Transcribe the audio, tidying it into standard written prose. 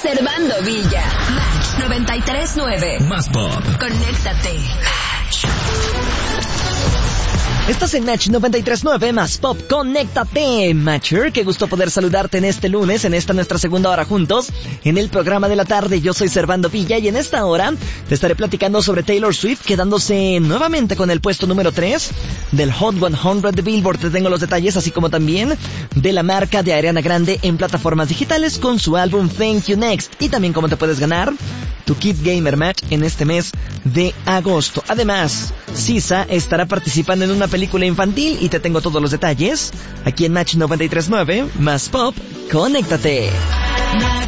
Servando Villa. Match 93.9. Más pop. Conéctate. Estás en Match 93.9, Más Pop, conéctate, Matcher. Qué gusto poder saludarte en este lunes, en esta nuestra segunda hora juntos, en el programa de la tarde. Yo soy Servando Villa y en esta hora te estaré platicando sobre Taylor Swift, quedándose nuevamente con el puesto número 3 del Hot 100 de Billboard. Te tengo los detalles, así como también de la marca de Ariana Grande en plataformas digitales con su álbum Thank You Next. Y también cómo te puedes ganar tu Kid Gamer Match en este mes de agosto. Además, Sisa estará participando en una película infantil y te tengo todos los detalles aquí en Match 93.9, Más Pop, conéctate. Match